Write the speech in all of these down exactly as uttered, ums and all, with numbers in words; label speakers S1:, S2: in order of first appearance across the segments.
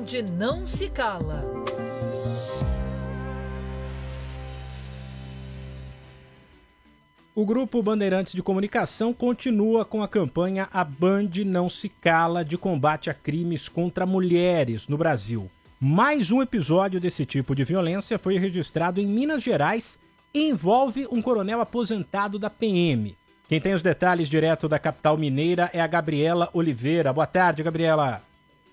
S1: Band não se cala.
S2: O Grupo Bandeirantes de Comunicação continua com a campanha A Band Não Se Cala de combate a crimes contra mulheres no Brasil. Mais um episódio desse tipo de violência foi registrado em Minas Gerais e envolve um coronel aposentado da P M. Quem tem os detalhes direto da capital mineira é a Gabriela Oliveira. Boa tarde, Gabriela.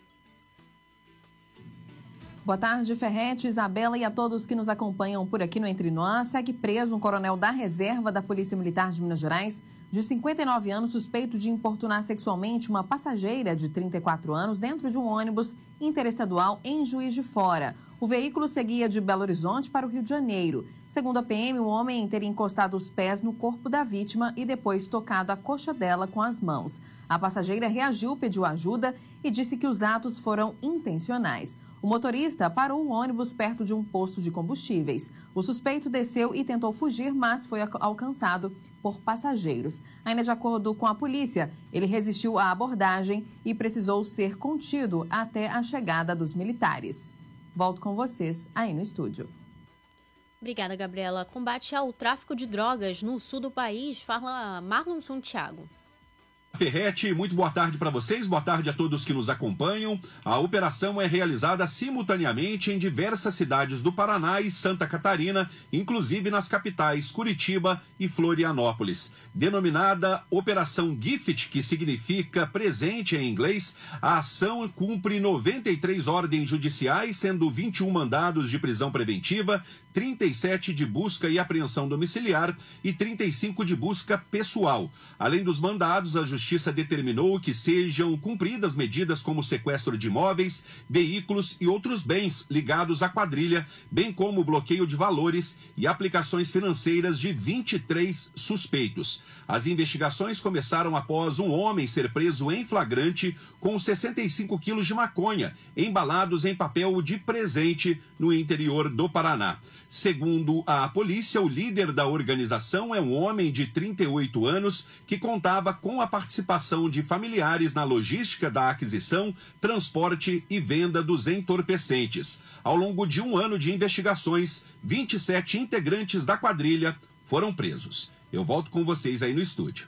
S3: Boa tarde, Ferretti, Isabela e a todos que nos acompanham por aqui no Entre Nós. Segue preso um coronel da reserva da Polícia Militar de Minas Gerais, de cinquenta e nove anos, suspeito de importunar sexualmente uma passageira de trinta e quatro anos dentro de um ônibus interestadual em Juiz de Fora. O veículo seguia de Belo Horizonte para o Rio de Janeiro. Segundo a P M, o homem teria encostado os pés no corpo da vítima e depois tocado a coxa dela com as mãos. A passageira reagiu, pediu ajuda e disse que os atos foram intencionais. O motorista parou o ônibus perto de um posto de combustíveis. O suspeito desceu e tentou fugir, mas foi alcançado por passageiros. Ainda de acordo com a polícia, ele resistiu à abordagem e precisou ser contido até a chegada dos militares. Volto com vocês aí no estúdio.
S4: Obrigada, Gabriela. Combate ao tráfico de drogas no sul do país, fala Marlon Santiago.
S5: Ferretti, muito boa tarde para vocês, boa tarde a todos que nos acompanham. A operação é realizada simultaneamente em diversas cidades do Paraná e Santa Catarina, inclusive nas capitais Curitiba e Florianópolis. Denominada Operação Gift, que significa presente em inglês, a ação cumpre noventa e três ordens judiciais, sendo vinte e um mandados de prisão preventiva, trinta e sete de busca e apreensão domiciliar e trinta e cinco de busca pessoal. Além dos mandados, a Justiça determinou que sejam cumpridas medidas como sequestro de imóveis, veículos e outros bens ligados à quadrilha, bem como bloqueio de valores e aplicações financeiras de vinte e três suspeitos. As investigações começaram após um homem ser preso em flagrante com sessenta e cinco quilos de maconha, embalados em papel de presente no interior do Paraná. Segundo a polícia, o líder da organização é um homem de trinta e oito anos que contava com a participação de familiares na logística da aquisição, transporte e venda dos entorpecentes. Ao longo de um ano de investigações, vinte e sete integrantes da quadrilha foram presos. Eu volto com vocês aí no estúdio.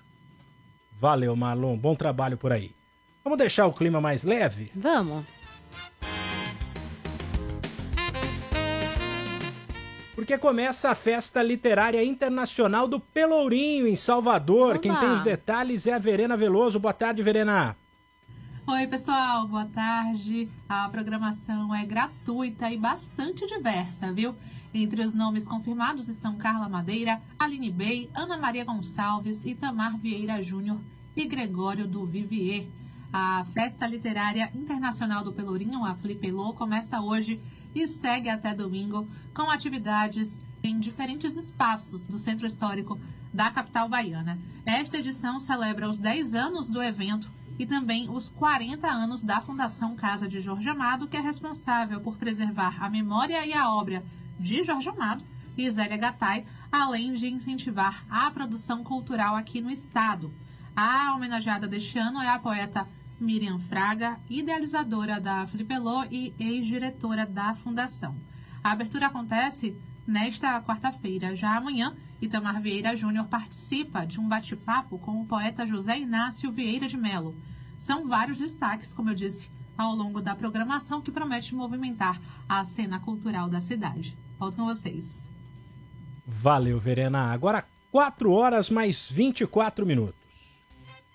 S2: Valeu, Marlon. Bom trabalho por aí. Vamos deixar o clima mais leve?
S4: Vamos.
S2: Porque começa a Festa Literária Internacional do Pelourinho, em Salvador.
S4: Oba.
S2: Quem tem os detalhes é a Verena Veloso. Boa tarde, Verena.
S6: Oi, pessoal. Boa tarde. A programação é gratuita e bastante diversa, viu? Entre os nomes confirmados estão Carla Madeira, Aline Bey, Ana Maria Gonçalves, Itamar Vieira Júnior e Gregório do Vivier. A Festa Literária Internacional do Pelourinho, a Flipelô, começa hoje e segue até domingo com atividades em diferentes espaços do Centro Histórico da capital baiana. Esta edição celebra os dez anos do evento e também os quarenta anos da Fundação Casa de Jorge Amado, que é responsável por preservar a memória e a obra de Jorge Amado e Zélia Gattai, além de incentivar a produção cultural aqui no estado. A homenageada deste ano é a poeta Miriam Fraga, idealizadora da Flipelô e ex-diretora da Fundação. A abertura acontece nesta quarta-feira. Já amanhã, Itamar Vieira Júnior participa de um bate-papo com o poeta José Inácio Vieira de Melo. São vários destaques, como eu disse, ao longo da programação, que promete movimentar a cena cultural da cidade. Volto com vocês.
S2: Valeu, Verena. Agora quatro horas mais vinte e quatro minutos.